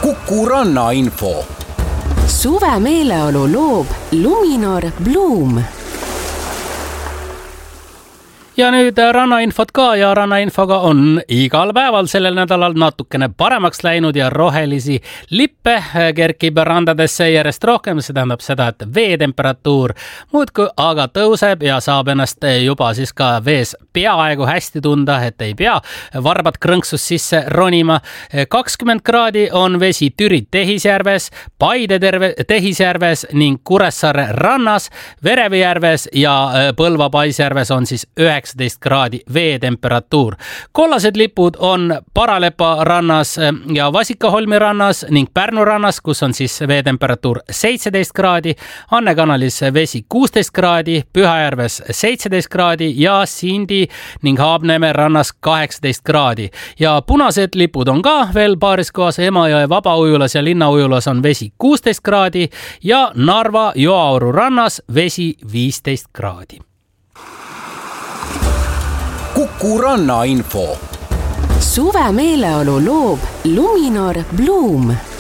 Kuku rannainfo. Suve meeleolu loob Luminor Bloom. Ja nüüd rannainfot ka ja rannainfoga on igal päeval sellel nädalal natukene paremaks läinud ja rohelisi lippe kerkib randadesse järjest rohkem. See tähendab seda, et veetemperatuur muudkui aga tõuseb ja saab ennast juba siis ka vees peaaegu hästi tunda, et ei pea varbad krõnksus sisse ronima. 20 kraadi on vesi Türi Tehisjärves, Paide Tehisjärves ning Kuressaare rannas, Verevi järves ja Põlva Paisjärves on siis 19 kraadi veetemperatuur. Kollased lipud on Paralepa rannas ja Vasikaholmi rannas ning Pärnu rannas, kus on siis veetemperatuur 17 kraadi, Anne kanalis vesi 16 kraadi, Pühajärves 17 kraadi ja Sindi ning Haabneeme rannas 18 kraadi. Ja punased lipud on ka veel paaris kohas, Emajõe vabaujulas ja linnaujulas on vesi 16 kraadi ja Narva Joaoru rannas vesi 15 kraadi. Kuku rannainfo. Suve meeleolu loob Luminor Bloom.